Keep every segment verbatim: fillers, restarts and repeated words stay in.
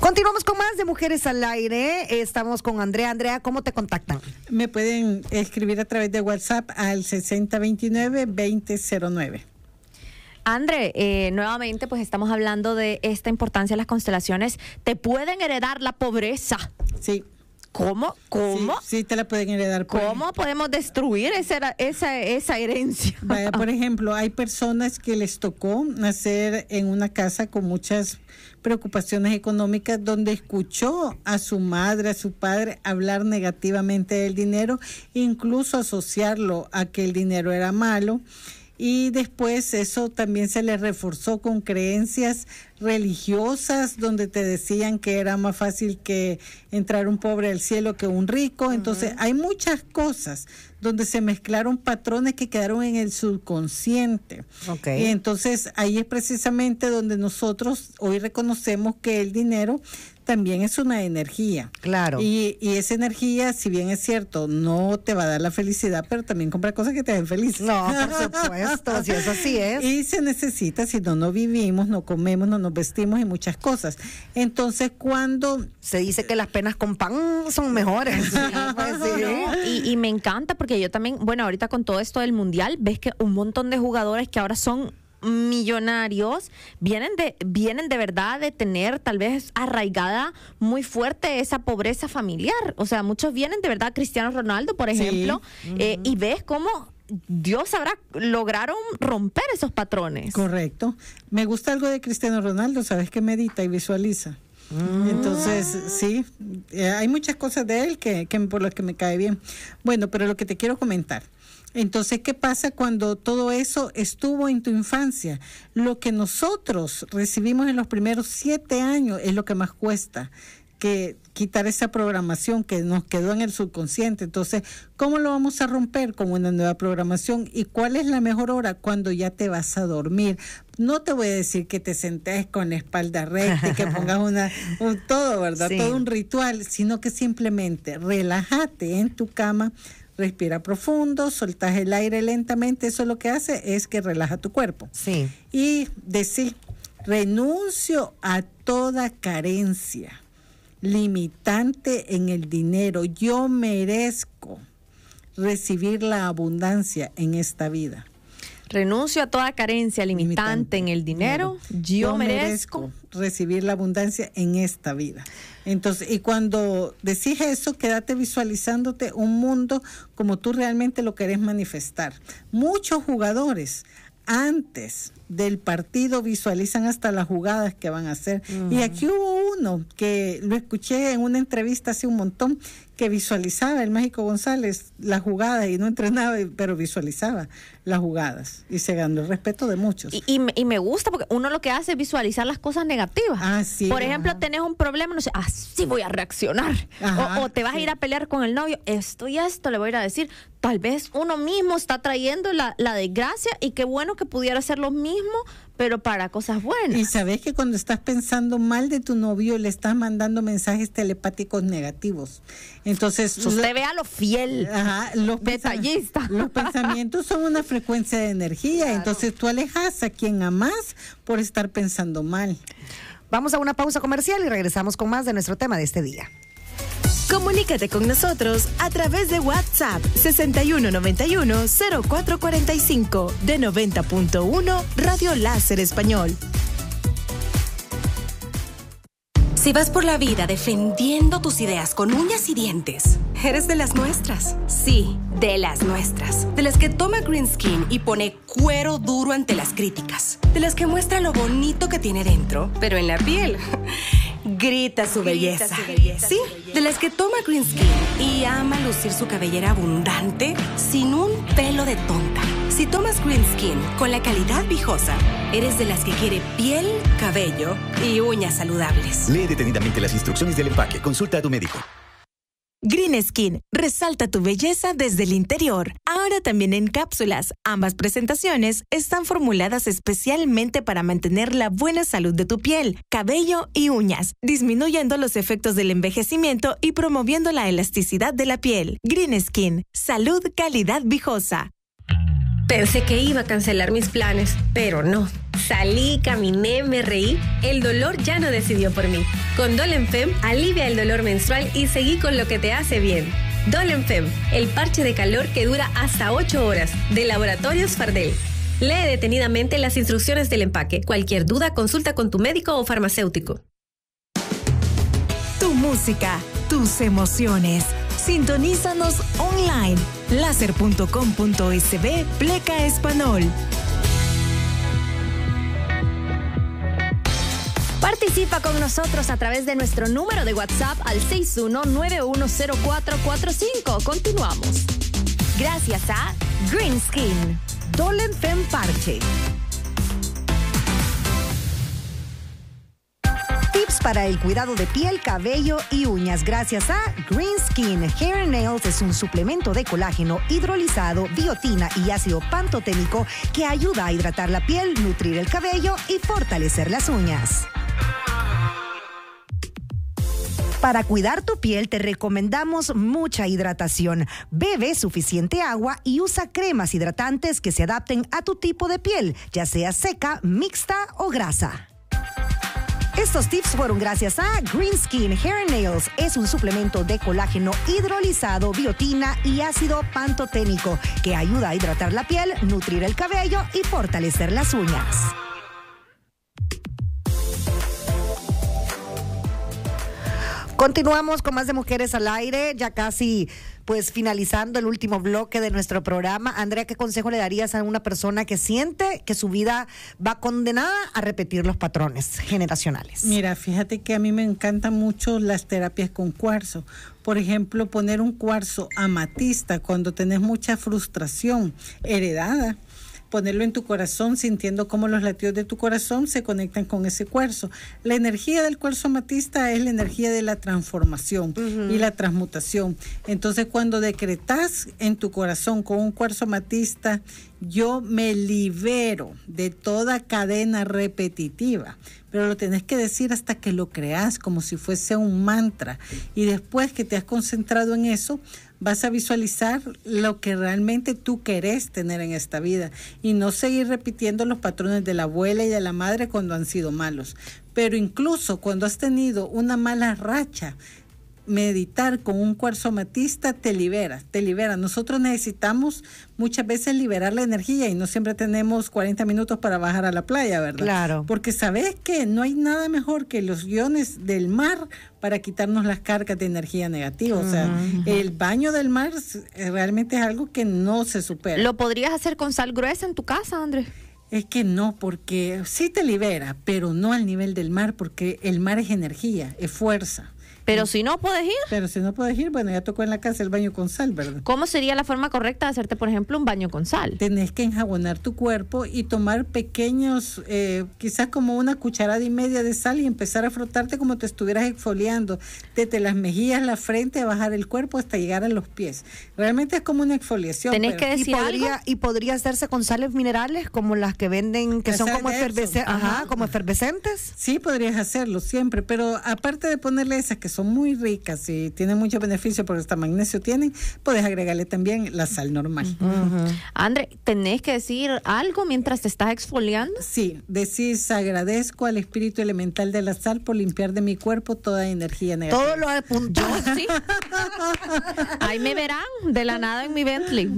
Continuamos con más de Mujeres al Aire. Estamos con Andrea. Andrea, ¿cómo te contactan? Me pueden escribir a través de WhatsApp al sesenta veintinueve veinte cero nueve. Andre, eh, nuevamente pues estamos hablando de esta importancia de las constelaciones. ¿Te pueden heredar la pobreza? Sí. ¿Cómo? ¿Cómo? Sí, sí te la pueden heredar. Por ¿Cómo ejemplo. podemos destruir esa, esa, esa herencia? Vaya, por ejemplo, hay personas que les tocó nacer en una casa con muchas preocupaciones económicas, donde escuchó a su madre, a su padre hablar negativamente del dinero, incluso asociarlo a que el dinero era malo. Y después eso también se le reforzó con creencias religiosas donde te decían que era más fácil que entrar un pobre al cielo que un rico. Entonces uh-huh. hay muchas cosas donde se mezclaron patrones que quedaron en el subconsciente. Okay. Y entonces ahí es precisamente donde nosotros hoy reconocemos que el dinero también es una energía. Claro. Y, y esa energía, si bien es cierto, no te va a dar la felicidad, pero también compra cosas que te den feliz. No, por supuesto, si eso así es. Y se necesita, si no, no vivimos, no comemos, no nos vestimos y muchas cosas. Entonces, cuando... Se dice que las penas con pan son mejores. Sí, pues, sí. No, y, y me encanta porque yo también, bueno, ahorita con todo esto del mundial, ves que un montón de jugadores que ahora son millonarios vienen de vienen de verdad de tener tal vez arraigada muy fuerte esa pobreza familiar. O sea, muchos vienen de verdad, Cristiano Ronaldo, por ejemplo, sí. eh, uh-huh. y ves cómo Dios sabrá, lograron romper esos patrones. Correcto. Me gusta algo de Cristiano Ronaldo, sabes que medita y visualiza. Mm. Entonces, sí, eh, hay muchas cosas de él que, que por las que me cae bien. Bueno, pero lo que te quiero comentar. Entonces, ¿qué pasa cuando todo eso estuvo en tu infancia? Lo que nosotros recibimos en los primeros siete años es lo que más cuesta, que quitar esa programación que nos quedó en el subconsciente. Entonces, ¿cómo lo vamos a romper con una nueva programación? ¿Y cuál es la mejor hora? Cuando ya te vas a dormir. No te voy a decir que te sentes con la espalda recta y que pongas una, un, todo, ¿verdad? Sí. Todo un ritual, sino que simplemente relájate en tu cama, respira profundo, soltas el aire lentamente. Eso lo que hace es que relaja tu cuerpo. Sí. Y decir, renuncio a toda carencia limitante en el dinero. Yo merezco recibir la abundancia en esta vida. Renuncio a toda carencia limitante, limitante. en el dinero. Yo, Yo merezco. merezco recibir la abundancia en esta vida. Entonces, y cuando decís eso, quédate visualizándote un mundo como tú realmente lo querés manifestar. Muchos jugadores antes del partido visualizan hasta las jugadas que van a hacer. Uh-huh. Y aquí hubo uno que lo escuché en una entrevista hace un montón, que visualizaba, el Mágico González, las jugadas, y no entrenaba, pero visualizaba las jugadas, y se ganó el respeto de muchos. Y, y, y me gusta, porque uno lo que hace es visualizar las cosas negativas. Ah, sí, Por ajá. ejemplo, tenés un problema, no sé, así voy a reaccionar. Ajá, o, o te vas sí. a ir a pelear con el novio, esto y esto le voy a ir a decir. Tal vez uno mismo está trayendo la, la desgracia, y qué bueno que pudiera hacer lo mismo, pero para cosas buenas. Y sabes que cuando estás pensando mal de tu novio, le estás mandando mensajes telepáticos negativos. Entonces, usted lo, vea lo fiel, ajá, los detallista. Pensam- los pensamientos son una frecuencia de energía, claro. Entonces tú alejas a quien amás por estar pensando mal. Vamos a una pausa comercial y regresamos con más de nuestro tema de este día. Comunícate con nosotros a través de WhatsApp sesenta y uno noventa y uno cero cuatro cuarenta y cinco de noventa punto uno Radio Láser Español. Si vas por la vida defendiendo tus ideas con uñas y dientes, eres de las nuestras. Sí, de las nuestras. De las que toma Green Skin y pone cuero duro ante las críticas. De las que muestra lo bonito que tiene dentro, pero en la piel grita su belleza. Grita su belleza. Sí, de las que toma Green Skin y ama lucir su cabellera abundante sin un pelo de tonta. Si tomas Green Skin con la calidad Viejosa, eres de las que quiere piel, cabello y uñas saludables. Lee detenidamente las instrucciones del empaque. Consulta a tu médico. Green Skin, resalta tu belleza desde el interior. Ahora también en cápsulas. Ambas presentaciones están formuladas especialmente para mantener la buena salud de tu piel, cabello y uñas, disminuyendo los efectos del envejecimiento y promoviendo la elasticidad de la piel. Green Skin, salud, calidad Viejosa. Pensé que iba a cancelar mis planes, pero no. Salí, caminé, me reí. El dolor ya no decidió por mí. Con Dolenfem alivia el dolor menstrual y seguí con lo que te hace bien. Dolenfem, el parche de calor que dura hasta ocho horas, de Laboratorios Fardel. Lee detenidamente las instrucciones del empaque. Cualquier duda, consulta con tu médico o farmacéutico. Tu música, tus emociones. Sintonízanos online. láser punto com punto es be pleca español. Participa con nosotros a través de nuestro número de WhatsApp al seis uno nueve uno cero cuatro cuatro cinco. Continuamos. Gracias a Green Skin. Dolenfem Parche. Tips para el cuidado de piel, cabello y uñas gracias a Green Skin. Hair and Nails es un suplemento de colágeno hidrolizado, biotina y ácido pantoténico que ayuda a hidratar la piel, nutrir el cabello y fortalecer las uñas. Para cuidar tu piel te recomendamos mucha hidratación. Bebe suficiente agua y usa cremas hidratantes que se adapten a tu tipo de piel, ya sea seca, mixta o grasa. Estos tips fueron gracias a Green Skin Hair and Nails. Es un suplemento de colágeno hidrolizado, biotina y ácido pantoténico que ayuda a hidratar la piel, nutrir el cabello y fortalecer las uñas. Continuamos con más de Mujeres al Aire, ya casi pues finalizando el último bloque de nuestro programa. Andrea, ¿qué consejo le darías a una persona que siente que su vida va condenada a repetir los patrones generacionales? Mira, fíjate que a mí me encantan mucho las terapias con cuarzo. Por ejemplo, poner un cuarzo amatista cuando tenés mucha frustración heredada. Ponerlo en tu corazón, sintiendo cómo los latidos de tu corazón se conectan con ese cuarzo. La energía del cuarzo amatista es la energía de la transformación uh-huh. y la transmutación. Entonces, cuando decretas en tu corazón con un cuarzo amatista, yo me libero de toda cadena repetitiva. Pero lo tenés que decir hasta que lo creas, como si fuese un mantra. Y después que te has concentrado en eso, vas a visualizar lo que realmente tú querés tener en esta vida y no seguir repitiendo los patrones de la abuela y de la madre cuando han sido malos. Pero incluso cuando has tenido una mala racha, meditar con un cuarzo amatista te libera, te libera. Nosotros necesitamos muchas veces liberar la energía y no siempre tenemos cuarenta minutos para bajar a la playa, ¿verdad? Claro. Porque sabes que no hay nada mejor que los iones del mar para quitarnos las cargas de energía negativa. O sea, uh-huh. el baño del mar realmente es algo que no se supera. ¿Lo podrías hacer con sal gruesa en tu casa, Andrés? Es que no, porque sí te libera, pero no al nivel del mar, porque el mar es energía, es fuerza. Pero si no puedes ir. Pero si no puedes ir, bueno, ya tocó en la casa el baño con sal, ¿verdad? ¿Cómo sería la forma correcta de hacerte, por ejemplo, un baño con sal? Tenés que enjabonar tu cuerpo y tomar pequeños, eh, quizás como una cucharada y media de sal y empezar a frotarte como te estuvieras exfoliando, desde las mejillas, la frente, a bajar el cuerpo hasta llegar a los pies. Realmente es como una exfoliación. Tenés pero... que decir ¿Y podría, algo? y podría hacerse con sales minerales como las que venden, que La son sal como, de efervesce- Epsom. ajá, Ajá. como efervescentes. Sí, podrías hacerlo siempre, pero aparte de ponerle esas que son muy ricas y tienen mucho beneficio porque hasta magnesio tienen, puedes agregarle también la sal normal. Uh-huh. André, ¿tenés que decir algo mientras te estás exfoliando? Sí, decís, agradezco al espíritu elemental de la sal por limpiar de mi cuerpo toda energía negativa. Todo lo apuntó. Yo sí. Ahí me verán de la nada en mi Bentley.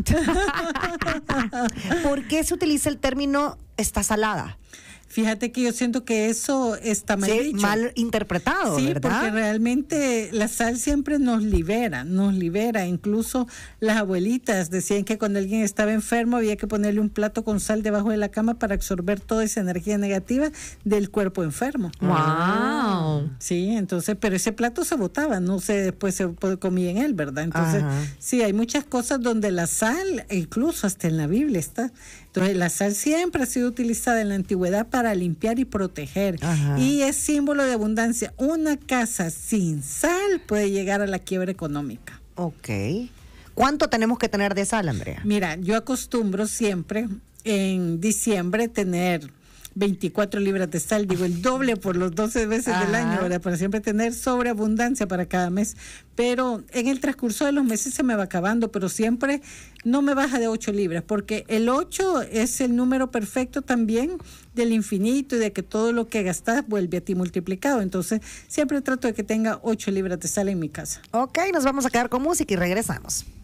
¿Por qué se utiliza el término está salada? Fíjate que yo siento que eso está mal Sí, dicho. mal interpretado, Sí, ¿verdad? porque realmente la sal siempre nos libera, nos libera. Incluso las abuelitas decían que cuando alguien estaba enfermo había que ponerle un plato con sal debajo de la cama para absorber toda esa energía negativa del cuerpo enfermo. Wow. Sí, entonces, pero ese plato se botaba, no sé, después se comía en él, ¿verdad? Entonces, Ajá. sí, hay muchas cosas donde la sal, incluso hasta en la Biblia está. Entonces, la sal siempre ha sido utilizada en la antigüedad para limpiar y proteger. Ajá. Y es símbolo de abundancia. Una casa sin sal puede llegar a la quiebra económica. Ok. ¿Cuánto tenemos que tener de sal, Andrea? Mira, yo acostumbro siempre en diciembre tener veinticuatro libras de sal, digo el doble por los doce meses del año, ¿verdad? Para siempre tener sobreabundancia para cada mes. Pero en el transcurso de los meses se me va acabando, pero siempre no me baja de ocho libras, porque el ocho es el número perfecto también del infinito y de que todo lo que gastas vuelve a ti multiplicado. Entonces, siempre trato de que tenga ocho libras de sal en mi casa. Ok, nos vamos a quedar con música y regresamos.